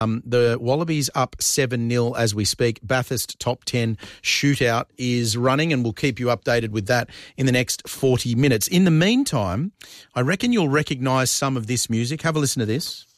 The Wallabies up 7-0 as we speak. Bathurst top 10 shootout is running, and we'll keep you updated with that in the next 40 minutes. In the meantime, I reckon you'll recognise some of this music. Have a listen to this.